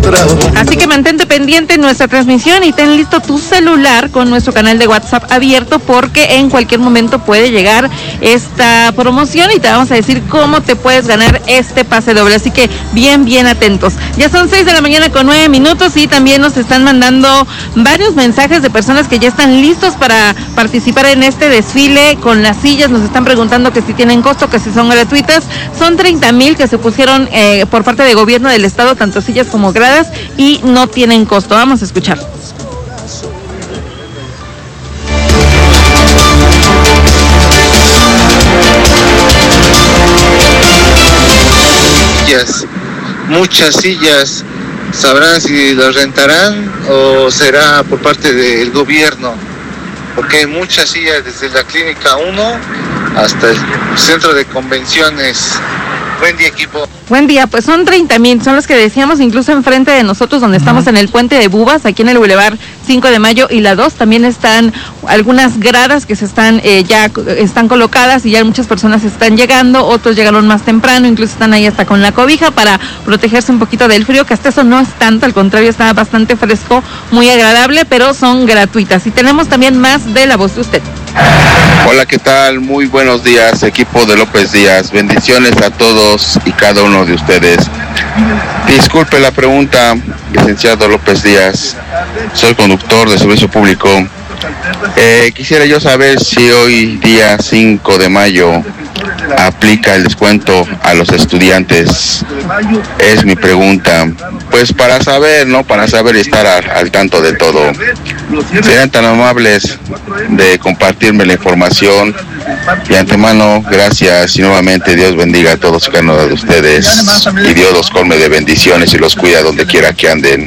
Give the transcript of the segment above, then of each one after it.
encontrado. Así que mantente pendiente en nuestra transmisión y ten listo tu celular con nuestro canal de WhatsApp abierto, porque en cualquier momento puede llegar esta promoción y te vamos a decir cómo te puedes ganar este pase doble. Así que bien atentos. Ya son 6:09 a.m. y también nos están mandando varios mensajes de personas que ya están listos para participar en este desfile con las sillas. Nos están preguntando que si tienen costo, que si son gratuitas. Son 30,000 que se pusieron por parte del gobierno del estado, tanto sillas como gradas, y no tienen costo. Vamos a escuchar. Muchas sillas, ¿sabrán si las rentarán o será por parte del gobierno? Porque hay muchas sillas desde la Clínica 1 hasta el Centro de Convenciones. Buen día, equipo. Buen día, pues son 30,000, son los que decíamos, incluso enfrente de nosotros, donde estamos en el Puente de Bubas, aquí en el Boulevard 5 de Mayo y la 2, también están algunas gradas que se están ya están colocadas y ya muchas personas están llegando, otros llegaron más temprano, incluso están ahí hasta con la cobija para protegerse un poquito del frío, que hasta eso no es tanto, al contrario, está bastante fresco, muy agradable, pero son gratuitas. Y tenemos también más de La Voz de Usted. Hola, ¿qué tal? Muy buenos días, equipo de López Díaz. Bendiciones a todos y cada uno de ustedes. Disculpe la pregunta, licenciado López Díaz. Soy conductor de servicio público. Quisiera yo saber si hoy, día 5 de mayo, aplica el descuento a los estudiantes. Es mi pregunta. Pues para saber, ¿no? Para saber y estar al tanto de todo. Sean tan amables de compartirme la información. De antemano, gracias y nuevamente Dios bendiga a todos y cada uno de ustedes. Y Dios los colme de bendiciones y los cuida donde quiera que anden.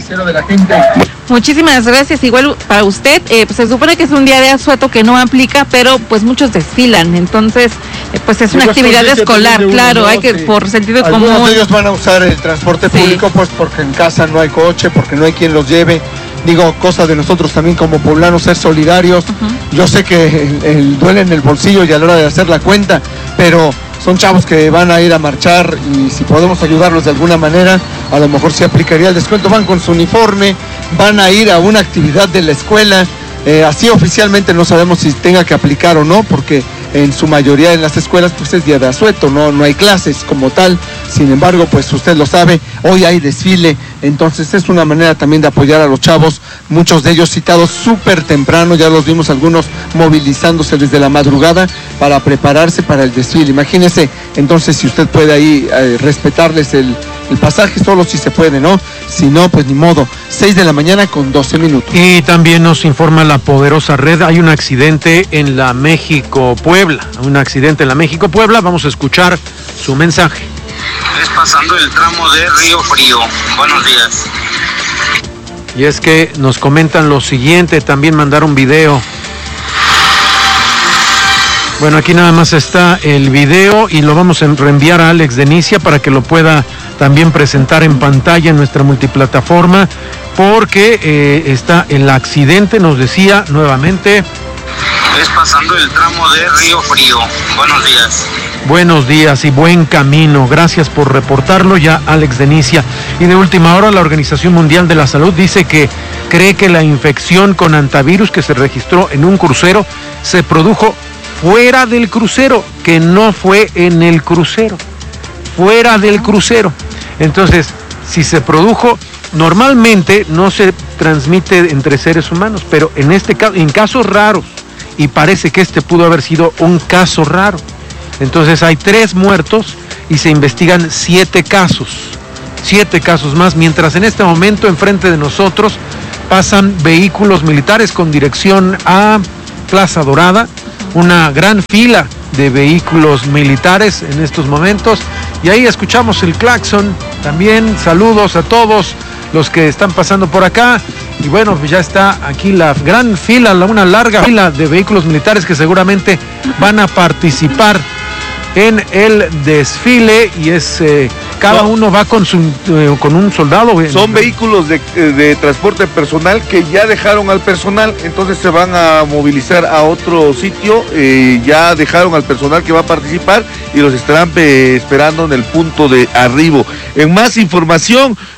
Muchísimas gracias, igual para usted. Pues se supone que es un día de asueto que no aplica, pero pues muchos desfilan, entonces pues es una actividad escolar, claro, ¿no? Hay que, por sentido común. Algunos de ellos van a usar el transporte público, pues porque en casa no hay coche, porque no hay quien los lleve. Digo, cosa de nosotros también como poblanos ser solidarios. Yo sé que el duele en el bolsillo y a la hora de hacer la cuenta, pero son chavos que van a ir a marchar y si podemos ayudarlos de alguna manera, a lo mejor sí aplicaría el descuento. Van con su uniforme, van a ir a una actividad de la escuela. Así oficialmente no sabemos si tenga que aplicar o no, porque en su mayoría en las escuelas pues es día de asueto, no hay clases como tal. Sin embargo, pues usted lo sabe, hoy hay desfile, entonces es una manera también de apoyar a los chavos, muchos de ellos citados súper temprano, ya los vimos algunos movilizándose desde la madrugada para prepararse para el desfile. Imagínese, entonces si usted puede ahí respetarles el pasaje, solo si se puede, ¿no? Si no, pues ni modo. 6:12 a.m. Y también nos informa la poderosa red, hay un accidente en la México-Puebla, vamos a escuchar su mensaje. Es pasando el tramo de Río Frío. Buenos días. Y es que nos comentan lo siguiente, también mandaron video. Bueno, aquí nada más está el video y lo vamos a reenviar a Alex Denicia para que lo pueda también presentar en pantalla en nuestra multiplataforma, porque está el accidente, nos decía nuevamente. Es pasando el tramo de Río Frío. Buenos días. Buenos días y buen camino. Gracias por reportarlo ya, Alex Denicia. Y de última hora, la Organización Mundial de la Salud dice que cree que la infección con hantavirus que se registró en un crucero se produjo fuera del crucero, que no fue en el crucero. Fuera del crucero. Entonces, si se produjo, normalmente no se transmite entre seres humanos, pero en este caso, en casos raros, y parece que este pudo haber sido un caso raro. Entonces hay 3 muertos y se investigan 7 casos más, mientras en este momento enfrente de nosotros pasan vehículos militares con dirección a Plaza Dorada, una gran fila de vehículos militares en estos momentos, y ahí escuchamos el claxon. También saludos a todos los que están pasando por acá. Y bueno, pues ya está aquí la gran fila, una larga fila de vehículos militares que seguramente van a participar en el desfile, y es cada uno va con un soldado. Son vehículos de transporte personal que ya dejaron al personal, entonces se van a movilizar a otro sitio. Ya dejaron al personal que va a participar y los estarán esperando en el punto de arribo. En más información,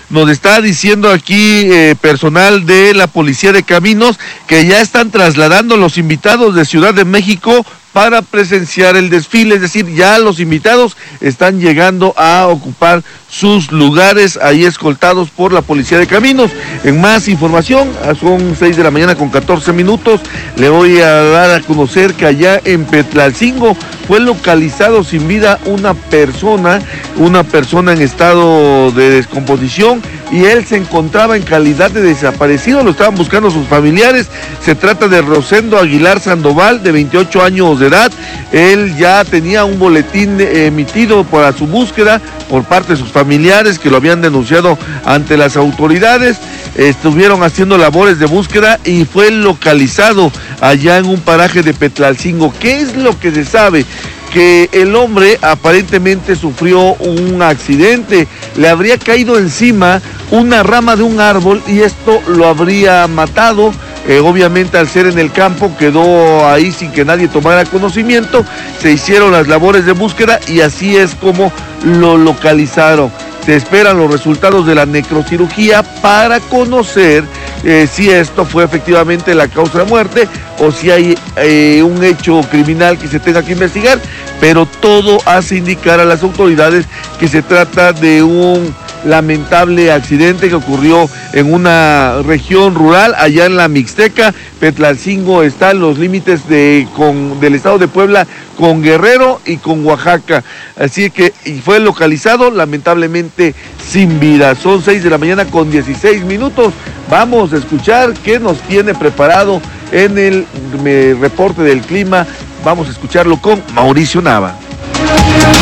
nos está diciendo aquí personal de la Policía de Caminos que ya están trasladando los invitados de Ciudad de México para presenciar el desfile, es decir, ya los invitados están llegando a ocupar sus lugares ahí escoltados por la Policía de Caminos. En más información, son 6:14 a.m, le voy a dar a conocer que allá en Petlalcingo fue localizado sin vida una persona en estado de descomposición, y él se encontraba en calidad de desaparecido, lo estaban buscando sus familiares. Se trata de Rosendo Aguilar Sandoval, de 28 años de edad. Él ya tenía un boletín emitido para su búsqueda por parte de sus familiares, que lo habían denunciado ante las autoridades. Estuvieron haciendo labores de búsqueda y fue localizado allá en un paraje de Petlalcingo. ¿Qué es lo que se sabe? Que el hombre aparentemente sufrió un accidente, le habría caído encima una rama de un árbol y esto lo habría matado. Obviamente, al ser en el campo, quedó ahí sin que nadie tomara conocimiento. Se hicieron las labores de búsqueda y así es como lo localizaron. Se esperan los resultados de la necrocirugía para conocer si esto fue efectivamente la causa de muerte o si hay un hecho criminal que se tenga que investigar, pero todo hace indicar a las autoridades que se trata de un lamentable accidente que ocurrió en una región rural allá en la Mixteca. Petlalcingo está en los límites del estado de Puebla con Guerrero y con Oaxaca, así que fue localizado lamentablemente sin vida. Son 6:16 a.m. Vamos a escuchar qué nos tiene preparado en el reporte del clima. Vamos a escucharlo con Mauricio Nava.